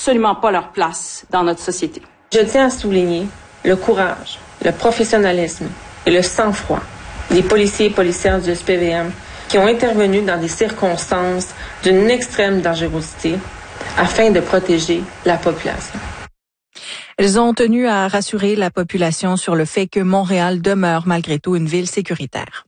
absolument pas leur place dans notre société. Je tiens à souligner le courage, le professionnalisme et le sang-froid des policiers et policières du SPVM qui ont intervenu dans des circonstances d'une extrême dangerosité afin de protéger la population. Elles ont tenu à rassurer la population sur le fait que Montréal demeure malgré tout une ville sécuritaire.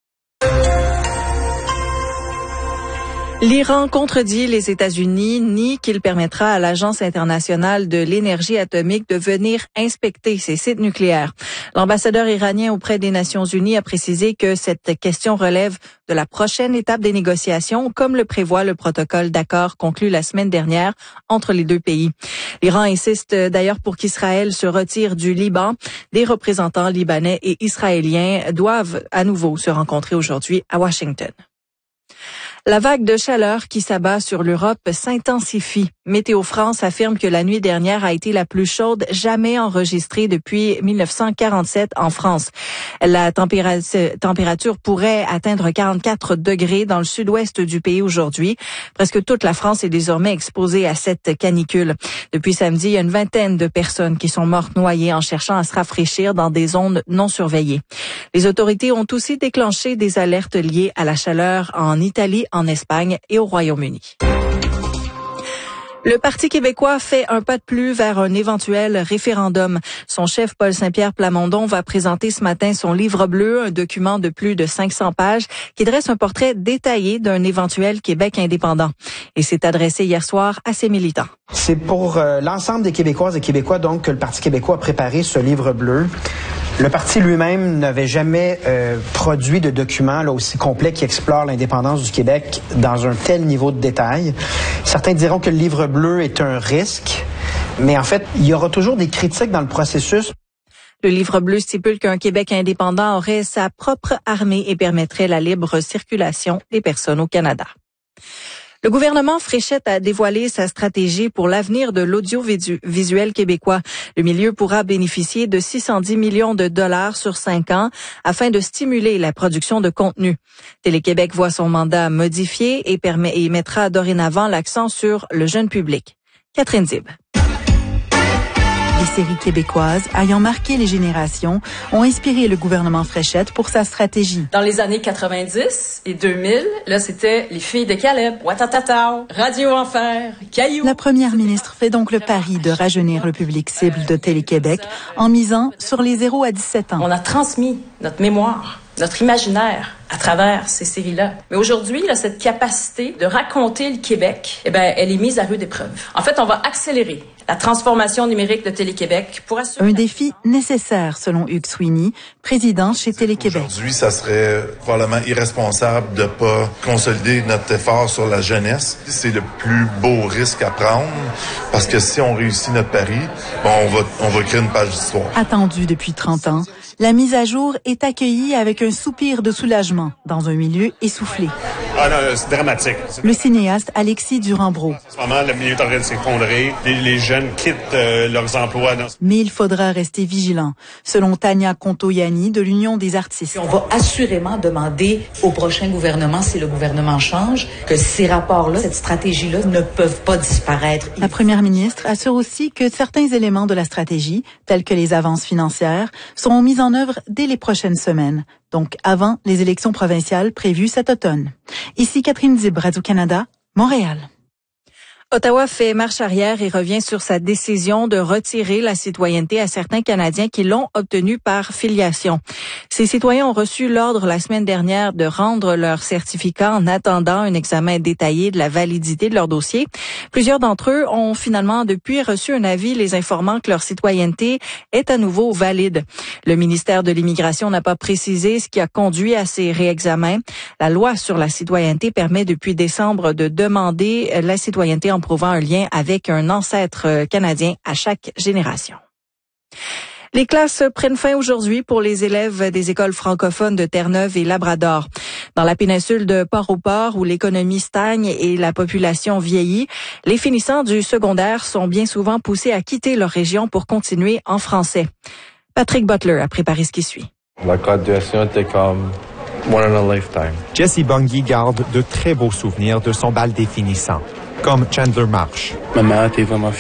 L'Iran contredit les États-Unis, nie qu'il permettra à l'Agence internationale de l'énergie atomique de venir inspecter ses sites nucléaires. L'ambassadeur iranien auprès des Nations unies a précisé que cette question relève de la prochaine étape des négociations, comme le prévoit le protocole d'accord conclu la semaine dernière entre les deux pays. L'Iran insiste d'ailleurs pour qu'Israël se retire du Liban. Des représentants libanais et israéliens doivent à nouveau se rencontrer aujourd'hui à Washington. La vague de chaleur qui s'abat sur l'Europe s'intensifie. Météo France affirme que la nuit dernière a été la plus chaude jamais enregistrée depuis 1947 en France. La température pourrait atteindre 44 degrés dans le sud-ouest du pays aujourd'hui. Presque toute la France est désormais exposée à cette canicule. Depuis samedi, il y a une vingtaine de personnes qui sont mortes noyées en cherchant à se rafraîchir dans des zones non surveillées. Les autorités ont aussi déclenché des alertes liées à la chaleur en Italie, en Espagne et au Royaume-Uni. Le Parti québécois fait un pas de plus vers un éventuel référendum. Son chef, Paul Saint-Pierre Plamondon, va présenter ce matin son livre bleu, un document de plus de 500 pages qui dresse un portrait détaillé d'un éventuel Québec indépendant. Il s'est adressé hier soir à ses militants. C'est pour l'ensemble des Québécoises et Québécois donc que le Parti québécois a préparé ce livre bleu. Le parti lui-même n'avait jamais produit de document là, aussi complet qui explore l'indépendance du Québec dans un tel niveau de détail. Certains diront que le livre bleu est un risque, mais en fait, il y aura toujours des critiques dans le processus. Le livre bleu stipule qu'un Québec indépendant aurait sa propre armée et permettrait la libre circulation des personnes au Canada. Le gouvernement Fréchette a dévoilé sa stratégie pour l'avenir de l'audiovisuel québécois. Le milieu pourra bénéficier de 610 millions de dollars sur 5 ans afin de stimuler la production de contenu. Télé-Québec voit son mandat modifié et mettra dorénavant l'accent sur le jeune public. Catherine Zib. Les séries québécoises ayant marqué les générations ont inspiré le gouvernement Fréchette pour sa stratégie. Dans les années 90 et 2000, là, c'était Les Filles de Caleb, Watatatao, Radio Enfer, Caillou. La première ministre fait donc le pari de rajeunir le public cible de Télé-Québec en misant sur les 0 à 17 ans. On a transmis notre mémoire, notre imaginaire à travers ces séries-là. Mais aujourd'hui, là, cette capacité de raconter le Québec, elle est mise à rude épreuve. En fait, on va accélérer la transformation numérique de Télé-Québec pour assurer... Un défi nécessaire, selon Hugues Sweeney, président chez Télé-Québec. Aujourd'hui, ça serait probablement irresponsable de pas consolider notre effort sur la jeunesse. C'est le plus beau risque à prendre parce que si on réussit notre pari, on va créer une page d'histoire. Attendu depuis 30 ans, la mise à jour est accueillie avec un soupir de soulagement dans un milieu essoufflé. Ah non, c'est dramatique. Le cinéaste Alexis Durand-Brault. En ce moment, le milieu est en train de s'effondrer. Les jeunes quittent leurs emplois. Mais il faudra rester vigilant, selon Tania Contoyani de l'Union des artistes. On va assurément demander au prochain gouvernement, si le gouvernement change, que ces rapports-là, cette stratégie-là, ne peuvent pas disparaître. La première ministre assure aussi que certains éléments de la stratégie, tels que les avances financières, seront mis en œuvre dès les prochaines semaines, donc avant les élections provinciales prévues cet automne. Ici Catherine Zib, Radio-Canada, Montréal. Ottawa fait marche arrière et revient sur sa décision de retirer la citoyenneté à certains Canadiens qui l'ont obtenue par filiation. Ces citoyens ont reçu l'ordre la semaine dernière de rendre leur certificat en attendant un examen détaillé de la validité de leur dossier. Plusieurs d'entre eux ont finalement depuis reçu un avis les informant que leur citoyenneté est à nouveau valide. Le ministère de l'Immigration n'a pas précisé ce qui a conduit à ces réexamens. La loi sur la citoyenneté permet depuis décembre de demander la citoyenneté en prouvant un lien avec un ancêtre canadien à chaque génération. Les classes prennent fin aujourd'hui pour les élèves des écoles francophones de Terre-Neuve et Labrador. Dans la péninsule de Port-au-Port, où l'économie stagne et la population vieillit, les finissants du secondaire sont bien souvent poussés à quitter leur région pour continuer en français. Patrick Butler a préparé ce qui suit. La graduation était comme one in a lifetime. Jesse Bungie garde de très beaux souvenirs de son bal des finissants, comme Chandler Marsh. Ma mère était vraiment